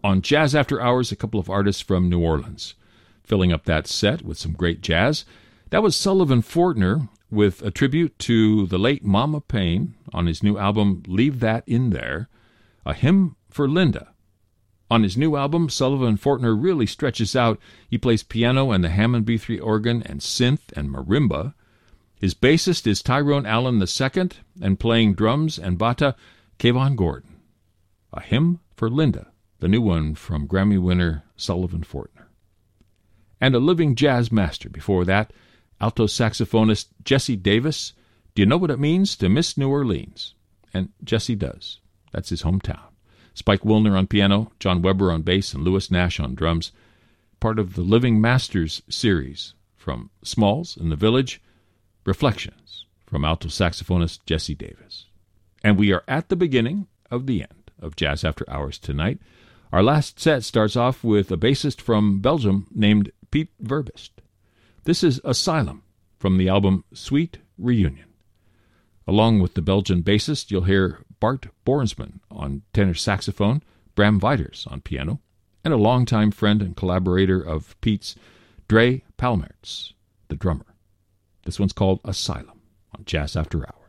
On Jazz After Hours, a couple of artists from New Orleans. Filling up that set with some great jazz, that was Sullivan Fortner with a tribute to the late Mama Payne on his new album Leave That In There, A Hymn for Linda. On his new album, Sullivan Fortner really stretches out. He plays piano and the Hammond B3 organ and synth and marimba. His bassist is Tyrone Allen II, and playing drums and bata, Kayvon Gordon. A Hymn for Linda, the new one from Grammy winner Sullivan Fortner. And a living jazz master before that, alto saxophonist Jesse Davis. Do you know what it means to miss New Orleans? And Jesse does. That's his hometown. Spike Wilner on piano, John Weber on bass, and Lewis Nash on drums. Part of the Living Masters series from Smalls in the Village, Reflections from alto saxophonist Jesse Davis. And we are at the beginning of the end of Jazz After Hours tonight. Our last set starts off with a bassist from Belgium named Pete Verbist. This is Asylum from the album Sweet Reunion. Along with the Belgian bassist, you'll hear Bart Bornsman on tenor saxophone, Bram Weiters on piano, and a longtime friend and collaborator of Pete's, Dre Palmertz, the drummer. This one's called Asylum on Jazz After Hours.